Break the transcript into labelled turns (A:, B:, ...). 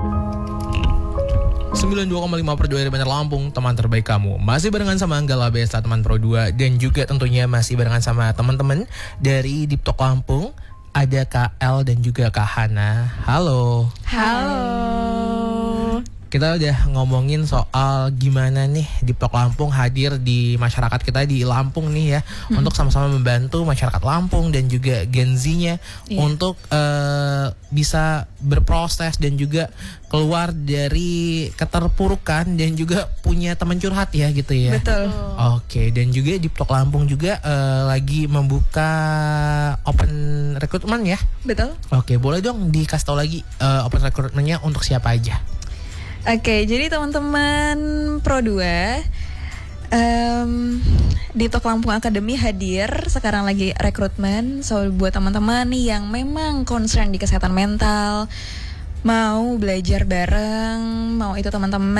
A: 92,5 per 2 dari Bandar Lampung, teman terbaik kamu. Masih barengan sama Anggala Besta, teman Pro 2. Dan juga tentunya masih barengan sama teman-teman dari Deep Talk Lampung. Ada Kak El dan juga Kak Hana. Halo.
B: Halo.
A: Kita udah ngomongin soal gimana nih Deep Talk Lampung hadir di masyarakat kita di Lampung nih ya, untuk sama-sama membantu masyarakat Lampung dan juga Gen Z-nya untuk bisa berproses dan juga keluar dari keterpurukan dan juga punya teman curhat ya gitu ya.
B: Betul.
A: Oke, dan juga Deep Talk Lampung juga lagi membuka open recruitment ya.
B: Betul.
A: Oke, boleh dong dikasih tahu lagi open recruitment-nya untuk siapa aja?
B: Oke, jadi teman-teman Pro 2, di Talk Lampung Academy hadir sekarang lagi rekrutmen. So buat teman-teman nih yang memang concern di kesehatan mental, mau belajar bareng, mau itu teman-teman